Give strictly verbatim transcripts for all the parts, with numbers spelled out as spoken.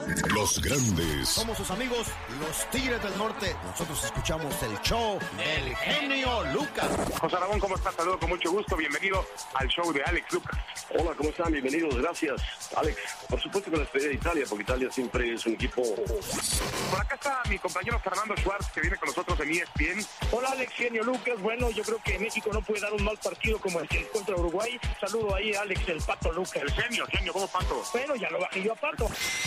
Los grandes. Somos sus amigos, los Tigres del Norte. Nosotros escuchamos el show del genio Lucas. José Ramón, ¿cómo estás? Saludos con mucho gusto. Bienvenido al show de Alex Lucas. Hola, ¿cómo están? Bienvenidos. Gracias, Alex. Por supuesto que la despedida de Italia, porque Italia siempre es un equipo... Por acá está mi compañero Fernando Schwartz, que viene con nosotros en E S P N. Hola, Alex, genio Lucas. Bueno, yo creo que México no puede dar un mal partido como el que contra Uruguay. Saludo ahí a Alex, el Pato Lucas. El genio, genio, ¿cómo Pato? Bueno, ya lo bajé yo a Pato.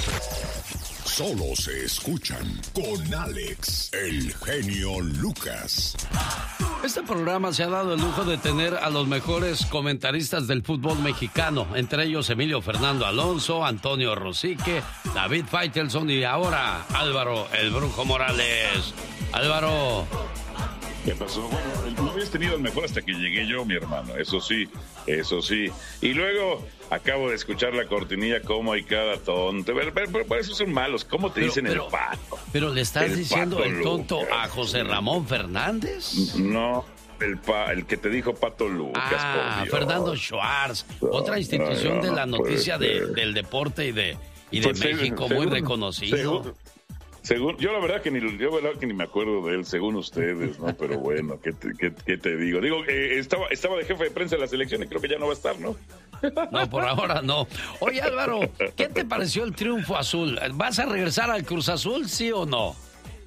Solo se escuchan con Alex, el genio Lucas. Este programa se ha dado el lujo de tener a los mejores comentaristas del fútbol mexicano, entre ellos Emilio Fernando Alonso, Antonio Rosique, David Faitelson y ahora Álvaro el Brujo Morales. Álvaro. ¿Qué pasó? Bueno, no habías tenido el mejor hasta que llegué yo, mi hermano, eso sí, eso sí. Y luego acabo de escuchar la cortinilla, como hay cada tonto. Pero, pero, pero por eso son malos, ¿cómo te pero, dicen pero, el pato? Pero le estás el diciendo Pato el tonto Lucas. A José Ramón Fernández. No, el, pa, el que te dijo Pato Lucas. Ah, por Dios. Fernando Schwartz, no, otra institución no, no, de la noticia pues, de, del deporte y de, y de pues, México, según, muy reconocido. Según, Según, yo la verdad que ni yo la verdad que ni me acuerdo de él, según ustedes, ¿no? Pero bueno, ¿qué te, qué, qué te digo? Digo, eh, estaba, estaba de jefe de prensa de la selección y creo que ya no va a estar, ¿no? No, por ahora no. Oye, Álvaro, ¿qué te pareció el triunfo azul? ¿Vas a regresar al Cruz Azul, sí o no?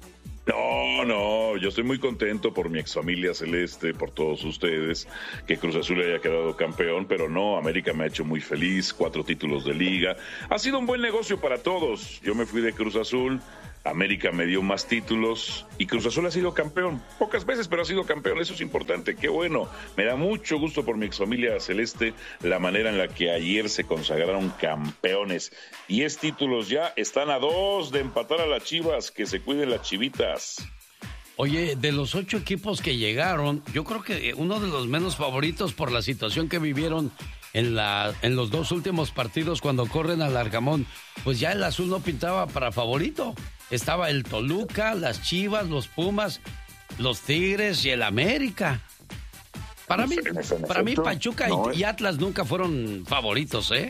No, no, yo estoy muy contento por mi exfamilia celeste, por todos ustedes, que Cruz Azul haya quedado campeón, pero no, América me ha hecho muy feliz, cuatro títulos de liga. Ha sido un buen negocio para todos. Yo me fui de Cruz Azul, América me dio más títulos y Cruz Azul ha sido campeón. Pocas veces, pero ha sido campeón, eso es importante. Qué bueno, me da mucho gusto por mi exfamilia celeste la manera en la que ayer se consagraron campeones. Diez títulos ya, están a dos de empatar a las Chivas, que se cuiden las chivitas. Oye, de los ocho equipos que llegaron, yo creo que uno de los menos favoritos por la situación que vivieron en, la, en los dos últimos partidos cuando corren al Arcamón, pues ya el azul no pintaba para favorito. Estaba el Toluca, las Chivas, los Pumas, los Tigres y el América. Para mí, para mí Pachuca no, y, y Atlas nunca fueron favoritos, ¿eh?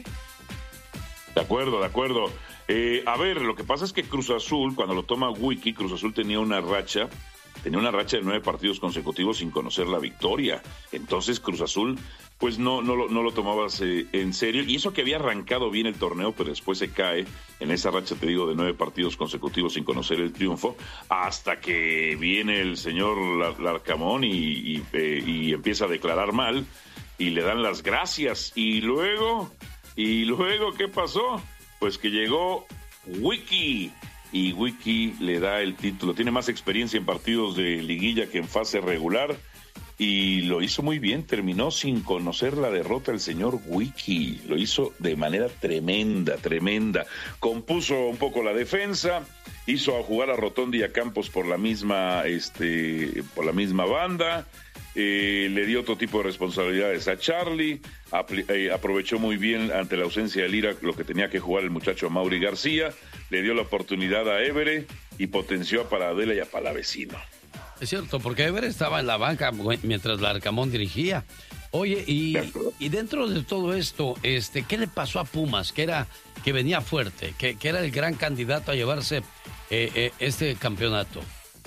De acuerdo, de acuerdo. Eh, a ver, lo que pasa es que Cruz Azul, cuando lo toma Wiki, Cruz Azul tenía una racha, tenía una racha de nueve partidos consecutivos sin conocer la victoria. Entonces Cruz Azul, pues no, no, lo, no lo tomabas eh, en serio. Y eso que había arrancado bien el torneo, pero después se cae en esa racha, te digo, de nueve partidos consecutivos sin conocer el triunfo, hasta que viene el señor Larcamón y, y, eh, y empieza a declarar mal, y le dan las gracias. Y luego, y luego, ¿qué pasó? Pues que llegó Wiki, y Wiki le da el título. Tiene más experiencia en partidos de liguilla que en fase regular, y lo hizo muy bien. Terminó sin conocer la derrota el señor Wiki. Lo hizo de manera tremenda, tremenda. Compuso un poco la defensa, hizo a jugar a Rotondi y a Campos por la misma, este, por la misma banda. Eh, le dio otro tipo de responsabilidades a Charlie, apl- eh, aprovechó muy bien ante la ausencia de Lira lo que tenía que jugar el muchacho Mauri García, le dio la oportunidad a Évere y potenció a Paradela y a Palavecino. Es cierto, porque Évere estaba en la banca mientras Larcamón dirigía. Oye, y, y dentro de todo esto, este, ¿qué le pasó a Pumas? Que era, que venía fuerte, que, que era el gran candidato a llevarse eh, eh, este campeonato.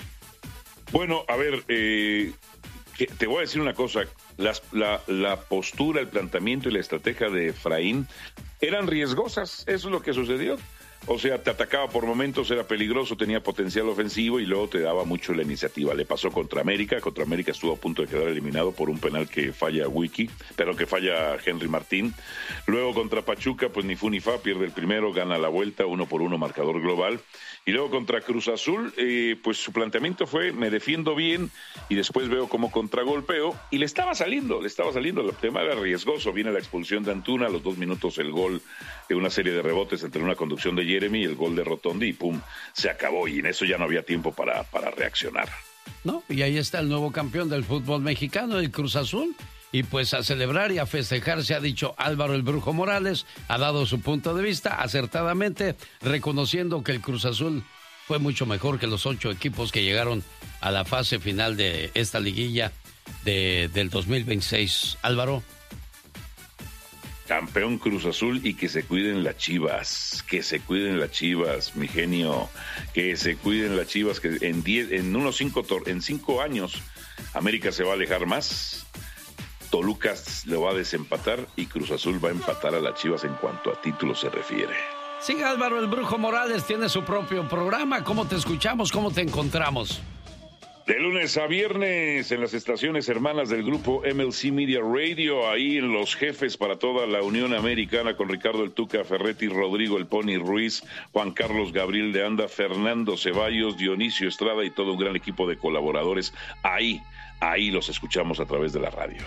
Bueno, a ver, eh... te voy a decir una cosa, las, la, la postura, el planteamiento y la estrategia de Efraín eran riesgosas, eso es lo que sucedió. O sea, te atacaba por momentos, era peligroso, tenía potencial ofensivo y luego te daba mucho la iniciativa. Le pasó contra América, contra América estuvo a punto de quedar eliminado por un penal que falla Wiki, pero que falla Henry Martín. Luego contra Pachuca, pues ni fu ni fa, pierde el primero, gana la vuelta, uno por uno, marcador global. Y luego contra Cruz Azul, eh, pues su planteamiento fue, me defiendo bien y después veo como contragolpeo, y le estaba saliendo, le estaba saliendo, el tema era riesgoso, viene la expulsión de Antuna, a los dos minutos el gol de una serie de rebotes entre una conducción de Jeremy y el gol de Rotondi, y pum, se acabó, y en eso ya no había tiempo para, para reaccionar. No, y ahí está el nuevo campeón del fútbol mexicano, el Cruz Azul. Y pues a celebrar y a festejar se ha dicho Álvaro el Brujo Morales, ha dado su punto de vista acertadamente, reconociendo que el Cruz Azul fue mucho mejor que los ocho equipos que llegaron a la fase final de esta liguilla de, del dos mil veintiséis. Álvaro. Campeón Cruz Azul y que se cuiden las Chivas, que se cuiden las Chivas, mi genio, que se cuiden las Chivas, que en diez, en unos cinco, en cinco años América se va a alejar más, Toluca lo va a desempatar y Cruz Azul va a empatar a las Chivas en cuanto a título se refiere. Sí, Álvaro el Brujo Morales tiene su propio programa. ¿Cómo te escuchamos? ¿Cómo te encontramos? De lunes a viernes en las estaciones hermanas del grupo M L C Media Radio, ahí en Los Jefes para toda la Unión Americana con Ricardo el Tuca Ferretti, Rodrigo el Pony Ruiz, Juan Carlos Gabriel de Anda, Fernando Ceballos, Dionisio Estrada y todo un gran equipo de colaboradores. Ahí, ahí los escuchamos a través de la radio.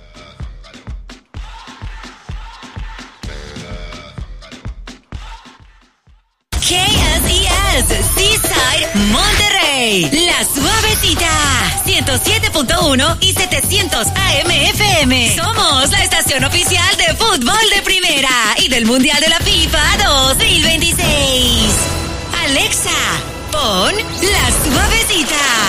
K S E S, Seaside, Monterrey, La Suavecita, ciento siete punto uno y setecientos A M F M. Somos la estación oficial de fútbol de primera y del Mundial de la FIFA dos mil veintiséis. Alexa, pon La Suavecita.